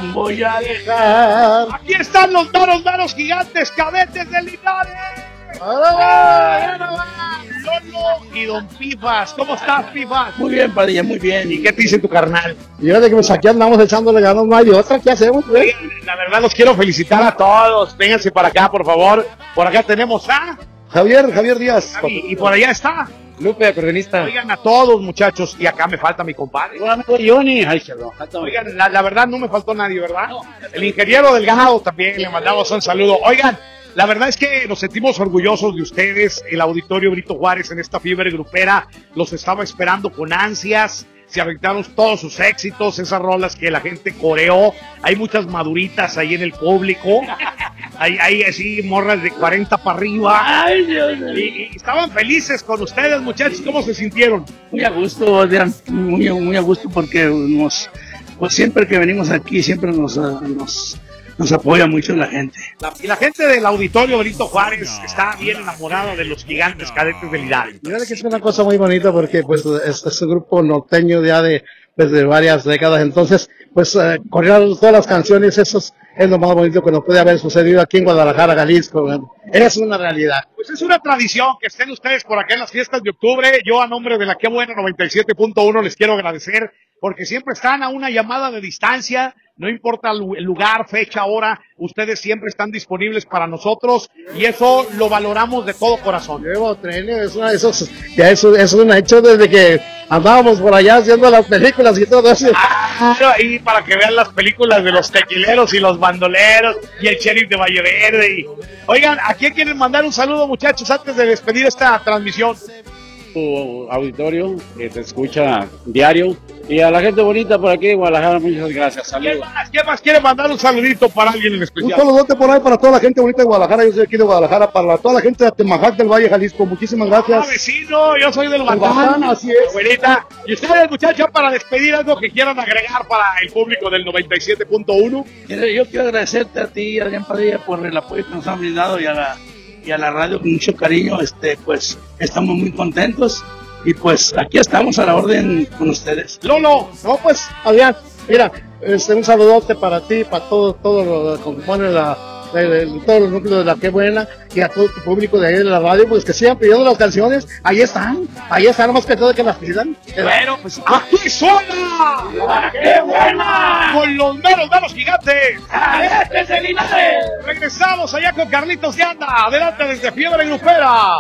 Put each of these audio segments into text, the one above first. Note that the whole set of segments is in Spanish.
voy a dejar. Aquí están los maros gigantes, cadetes de Linares. Lolo y Don Pifas. ¿Cómo estás, Pifas? Muy bien, Padilla, muy bien. ¿Y qué te dice tu carnal? Y ahora de que pues aquí andamos echándole ganas, no hay otra, ¿qué hacemos? Oigan, la verdad los quiero felicitar a todos. Vénganse para acá, por favor. Por acá tenemos a Javier Díaz. y por allá está Lupe, acordeonista. Oigan a todos, muchachos. Y acá me falta mi compadre. Johnny. Ay, perdón. Oigan, la verdad no me faltó nadie, ¿verdad? El ingeniero Delgado también, le mandamos un saludo. Oigan, la verdad es que nos sentimos orgullosos de ustedes. El Auditorio Benito Juárez en esta fiebre grupera los estaba esperando con ansias. Se aventaron todos sus éxitos, esas rolas que la gente coreó. Hay muchas maduritas ahí en el público. Hay así morras de 40 para arriba. Ay, Dios mío. Y estaban felices con ustedes, muchachos. ¿Cómo se sintieron? Muy a gusto, Adrián. Muy a gusto porque pues siempre que venimos aquí, siempre nos apoya mucho la gente. Y la gente del Auditorio Benito Juárez está bien enamorada de los gigantes cadetes de Linares. Mira que es una cosa muy bonita porque pues es un grupo norteño ya de varias décadas, entonces pues corear todas las canciones, eso es lo más bonito que nos puede haber sucedido aquí en Guadalajara, Jalisco. Es una realidad. Pues es una tradición que estén ustedes por acá en las fiestas de octubre. Yo a nombre de la Qué Buena 97.1 les quiero agradecer porque siempre están a una llamada de distancia. No importa el lugar, fecha, hora, ustedes siempre están disponibles para nosotros y eso lo valoramos de todo corazón. Llevo trenes, eso es un hecho desde que andábamos por allá haciendo las películas y todo eso. Y para que vean las películas de los tequileros y los bandoleros y el sheriff de Valle Verde. Oigan, ¿a quién quieren mandar un saludo, muchachos, antes de despedir esta transmisión? Tu auditorio que te escucha diario y a la gente bonita por aquí en Guadalajara, muchas gracias. Saludos. ¿Quién más quiere mandar un saludito para alguien en Un especial? saludote por ahí para toda la gente bonita de Guadalajara. Yo soy aquí de Guadalajara, para toda la gente de Atemajac del Valle, Jalisco. Muchísimas gracias. Vecino, yo soy del Batán, así es. abuelita. Y ustedes, muchachos, para despedir algo que quieran agregar para el público del 97.1. Yo quiero agradecerte a ti, Adrián Padilla, por el apoyo que nos han brindado y a la radio con mucho cariño. Pues estamos muy contentos y pues aquí estamos a la orden con ustedes. Lolo, No, pues, Adrián, mira, un saludote para ti, para todos los que componen todos los núcleos de la Qué Buena y a todo tu público de ahí de la radio, pues que sigan pidiendo las canciones. Ahí están, nomás que todo que las pidan. bueno, pues aquí suena la Qué Buena con los meros gigantes. ¡Cadetes de Linares! Regresamos allá con Carlitos de Anda. Adelante desde Fiebre Grupera.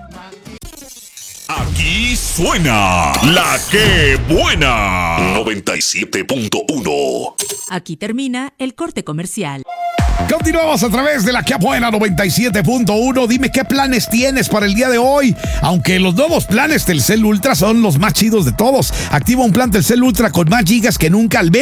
Aquí suena la Qué Buena 97.1. Aquí termina el corte comercial. Continuamos a través de la Qué Buena 97.1. Dime qué planes tienes para el día de hoy. Aunque los nuevos planes Telcel Ultra son los más chidos de todos. Activa un plan Telcel Ultra con más gigas que nunca al